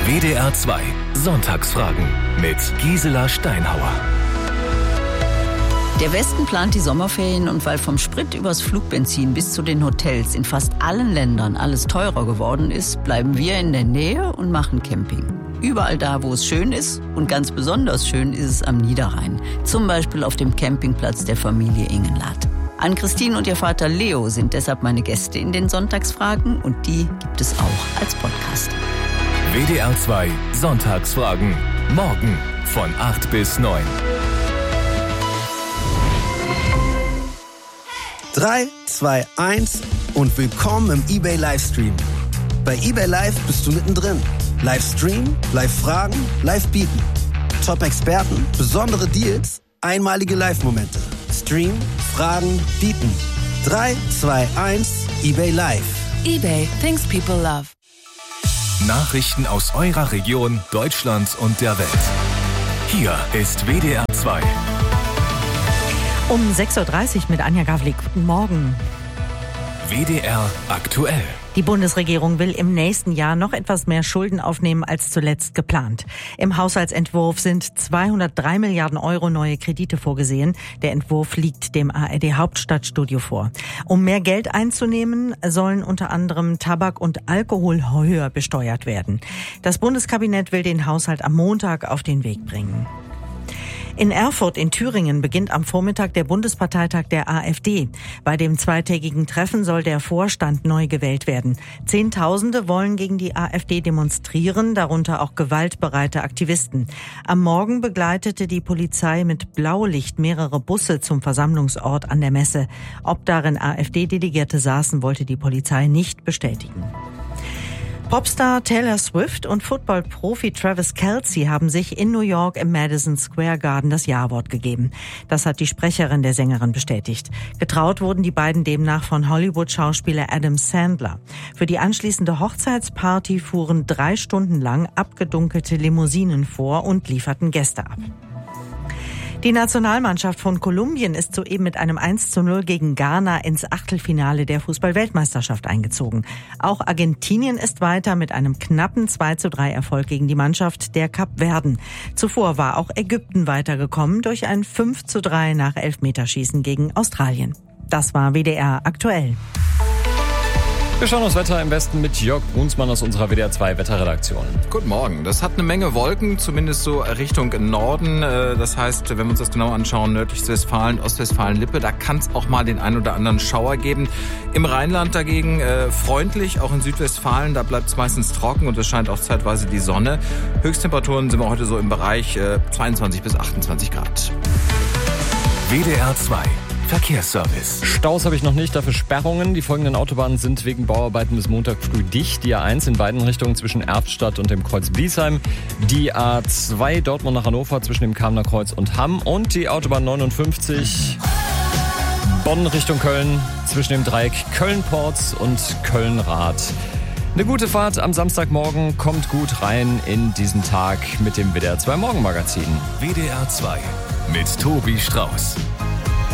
WDR 2 Sonntagsfragen mit Gisela Steinhauer. Der Westen plant die Sommerferien und weil vom Sprit übers Flugbenzin bis zu den Hotels in fast allen Ländern alles teurer geworden ist, bleiben wir in der Nähe und machen Camping. Überall da, wo es schön ist und ganz besonders schön ist es am Niederrhein. Zum Beispiel auf dem Campingplatz der Familie Ingenlath. Ann-Christine und ihr Vater Leo sind deshalb meine Gäste in den Sonntagsfragen und die gibt es auch als Podcast. WDR 2 Sonntagsfragen. Morgen von 8 bis 9. 3, 2, 1 und willkommen im eBay Livestream. Bei eBay Live bist du mittendrin. Livestream, Live-Fragen, Live-Bieten. Top-Experten, besondere Deals, einmalige Live-Momente. Stream, Fragen, Bieten. 3, 2, 1, eBay Live. eBay, things people love. Nachrichten aus eurer Region, Deutschland und der Welt. Hier ist WDR 2. Um 6.30 Uhr mit Anja Gavlik. Guten Morgen. WDR aktuell. Die Bundesregierung will im nächsten Jahr noch etwas mehr Schulden aufnehmen als zuletzt geplant. Im Haushaltsentwurf sind 203 Milliarden Euro neue Kredite vorgesehen. Der Entwurf liegt dem ARD Hauptstadtstudio vor. Um mehr Geld einzunehmen, sollen unter anderem Tabak und Alkohol höher besteuert werden. Das Bundeskabinett will den Haushalt am Montag auf den Weg bringen. In Erfurt in Thüringen beginnt am Vormittag der Bundesparteitag der AfD. Bei dem zweitägigen Treffen soll der Vorstand neu gewählt werden. Zehntausende wollen gegen die AfD demonstrieren, darunter auch gewaltbereite Aktivisten. Am Morgen begleitete die Polizei mit Blaulicht mehrere Busse zum Versammlungsort an der Messe. Ob darin AfD-Delegierte saßen, wollte die Polizei nicht bestätigen. Popstar Taylor Swift und Football-Profi Travis Kelce haben sich in New York im Madison Square Garden das Ja-Wort gegeben. Das hat die Sprecherin der Sängerin bestätigt. Getraut wurden die beiden demnach von Hollywood-Schauspieler Adam Sandler. Für die anschließende Hochzeitsparty fuhren 3 Stunden lang abgedunkelte Limousinen vor und lieferten Gäste ab. Die Nationalmannschaft von Kolumbien ist soeben mit einem 1:0 gegen Ghana ins Achtelfinale der Fußball-Weltmeisterschaft eingezogen. Auch Argentinien ist weiter mit einem knappen 2:3 Erfolg gegen die Mannschaft der Kapverden. Zuvor war auch Ägypten weitergekommen durch ein 5:3 nach Elfmeterschießen gegen Australien. Das war WDR aktuell. Wir schauen aufs Wetter im Westen mit Jörg Brunsmann aus unserer WDR 2 Wetterredaktion. Guten Morgen. Das hat eine Menge Wolken, zumindest so Richtung Norden. Das heißt, wenn wir uns das genau anschauen, nördliches Westfalen, Ostwestfalen-Lippe, da kann es auch mal den ein oder anderen Schauer geben. Im Rheinland dagegen freundlich, auch in Südwestfalen, da bleibt es meistens trocken und es scheint auch zeitweise die Sonne. Höchsttemperaturen sind wir heute so im Bereich 22 bis 28 Grad. WDR 2 Verkehrsservice. Staus habe ich noch nicht, dafür Sperrungen. Die folgenden Autobahnen sind wegen Bauarbeiten bis Montag früh dicht. Die A1 in beiden Richtungen zwischen Erftstadt und dem Kreuz Bliesheim. Die A2 Dortmund nach Hannover zwischen dem Kamener Kreuz und Hamm. Und die Autobahn 59 Bonn Richtung Köln zwischen dem Dreieck Köln-Porz und Köln-Rath. Eine gute Fahrt am Samstagmorgen, kommt gut rein in diesen Tag mit dem WDR 2 Morgenmagazin. WDR 2 mit Tobi Strauß.